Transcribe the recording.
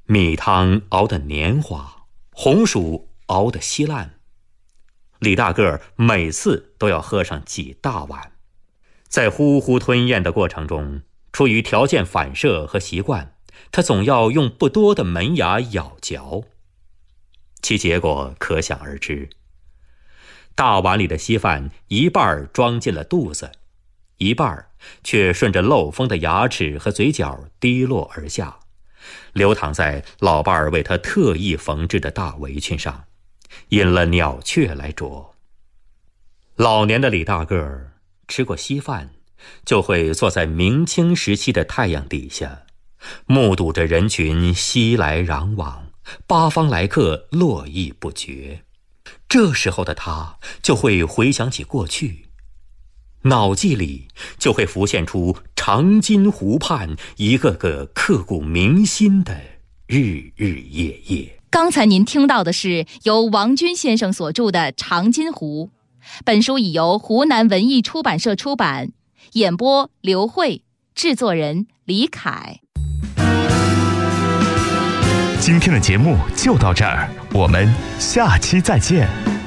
米汤熬得黏滑，红薯熬得稀烂。李大个儿每次都要喝上几大碗。在呼呼吞咽的过程中，出于条件反射和习惯，他总要用不多的门牙咬嚼，其结果可想而知。大碗里的稀饭一半装进了肚子，一半却顺着漏风的牙齿和嘴角滴落而下，流淌在老伴儿为他特意缝制的大围裙上，引了鸟雀来啄。老年的李大个儿吃过稀饭，就会坐在明清时期的太阳底下，目睹着人群熙来攘往，八方来客络绎不绝。这时候的他就会回想起过去，脑际里就会浮现出长津湖畔一个个刻骨铭心的日日夜夜。 刚才您听到的是由王军先生所著的《长津湖》，本书已由湖南文艺出版社出版，演播刘慧，制作人李凯。 今天的节目就到这儿，我们下期再见。